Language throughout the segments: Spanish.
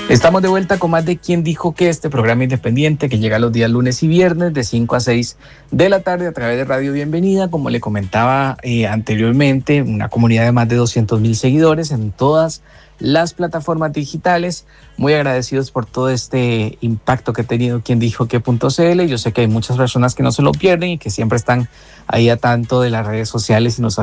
Estamos de vuelta con más de ¿Quién dijo qué? Este programa independiente que llega los días lunes y viernes de 5 a 6 de la tarde a través de Radio Bienvenida. Como le comentaba anteriormente, una comunidad de más de 200,000 seguidores en todas las plataformas digitales. Muy agradecidos por todo este impacto que ha tenido Quien dijo qué.cl. Yo sé que hay muchas personas que no se lo pierden y que siempre están ahí a tanto de las redes sociales y nos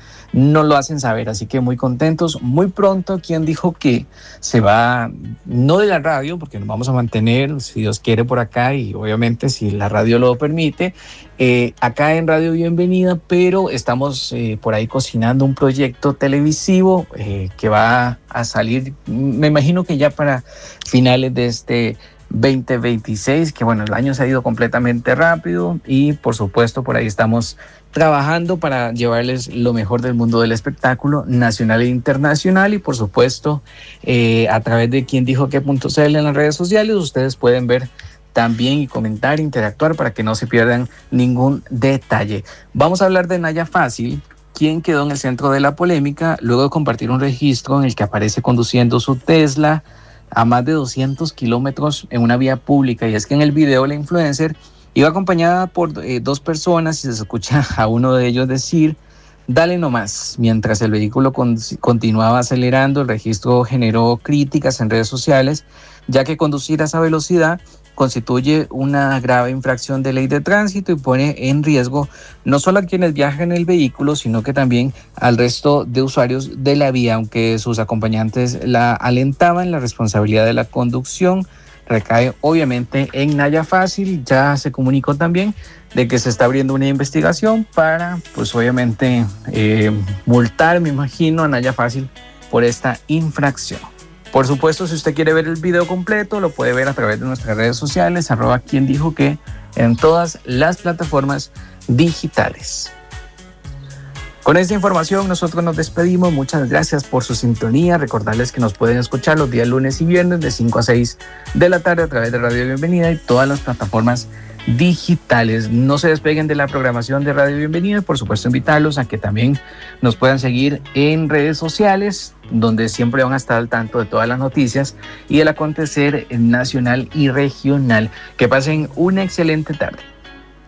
lo hacen saber, así que muy contentos. Muy pronto Quien dijo que se va, no de la radio, porque nos vamos a mantener, si Dios quiere, por acá y obviamente si la radio lo permite, acá en Radio Bienvenida, pero estamos por ahí cocinando un proyecto televisivo que va a salir, me imagino que ya para finales de este 2026, que bueno, el año se ha ido completamente rápido y por supuesto por ahí estamos trabajando para llevarles lo mejor del mundo del espectáculo nacional e internacional y por supuesto a través de Quien dijo qué.cl en las redes sociales ustedes pueden ver también y comentar, interactuar para que no se pierdan ningún detalle. Vamos a hablar de Naya Fácil, quien quedó en el centro de la polémica luego de compartir un registro en el que aparece conduciendo su Tesla a más de 200 kilómetros en una vía pública. Y es que en el video la influencer iba acompañada por dos personas y se escucha a uno de ellos decir: "Dale nomás". Mientras el vehículo continuaba acelerando, el registro generó críticas en redes sociales, ya que conducir a esa velocidad constituye una grave infracción de ley de tránsito y pone en riesgo no solo a quienes viajan en el vehículo, sino que también al resto de usuarios de la vía. Aunque sus acompañantes la alentaban, la responsabilidad de la conducción recae obviamente en Naya Fácil. Ya se comunicó también de que se está abriendo una investigación para, pues obviamente, multar, me imagino, a Naya Fácil por esta infracción. Por supuesto, si usted quiere ver el video completo, lo puede ver a través de nuestras redes sociales, @Quien dijo qué, en todas las plataformas digitales. Con esta información nosotros nos despedimos. Muchas gracias por su sintonía. Recordarles que nos pueden escuchar los días lunes y viernes de 5 a 6 de la tarde a través de Radio Bienvenida y todas las plataformas digitales. No se despeguen de la programación de Radio Bienvenida y por supuesto invitarlos a que también nos puedan seguir en redes sociales, donde siempre van a estar al tanto de todas las noticias y el acontecer nacional y regional. Que pasen una excelente tarde.